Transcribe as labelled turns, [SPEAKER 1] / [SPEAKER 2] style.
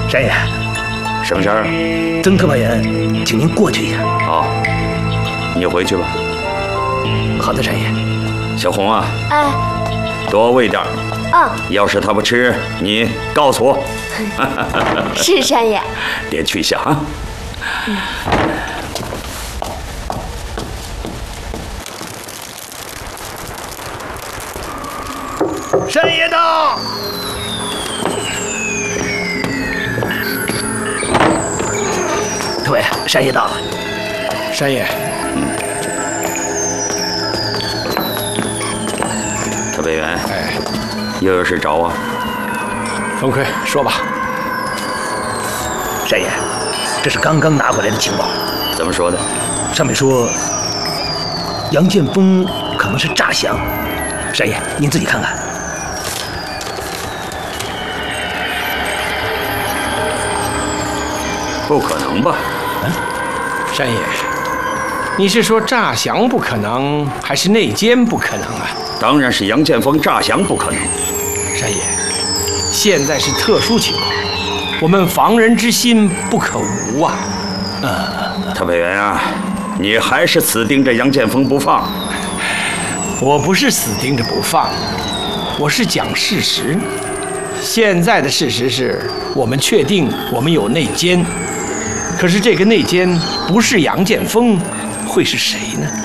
[SPEAKER 1] 山爷，
[SPEAKER 2] 什么事儿？
[SPEAKER 1] 曾特派员，请您过去一下。
[SPEAKER 2] 好，你回去吧。
[SPEAKER 1] 好的，山爷。
[SPEAKER 2] 小红啊，
[SPEAKER 3] 哎，
[SPEAKER 2] 多喂点儿。
[SPEAKER 3] 嗯，
[SPEAKER 2] 要是他不吃，你告诉我。
[SPEAKER 3] 是山爷。
[SPEAKER 2] 别去想啊。
[SPEAKER 1] 山爷到。特委，山爷到了。
[SPEAKER 4] 山爷，
[SPEAKER 2] 特派员，
[SPEAKER 4] 哎，
[SPEAKER 2] 又有事找我？
[SPEAKER 4] 冯奎，说吧。
[SPEAKER 1] 山爷，这是刚刚拿回来的情报。
[SPEAKER 2] 怎么说的？
[SPEAKER 1] 上面说杨建锋可能是诈降。山爷，您自己看看。
[SPEAKER 2] 不可能吧？
[SPEAKER 4] 山爷，你是说诈降不可能，还是内奸不可能啊？
[SPEAKER 2] 当然是杨建锋诈降不可能。
[SPEAKER 4] 山爷，现在是特殊情况，我们防人之心不可无啊。
[SPEAKER 2] 特派员啊，你还是死盯着杨建锋不放。
[SPEAKER 4] 我不是死盯着不放，我是讲事实。现在的事实是我们确定我们有内奸，可是这个内奸不是杨建锋，会是谁呢？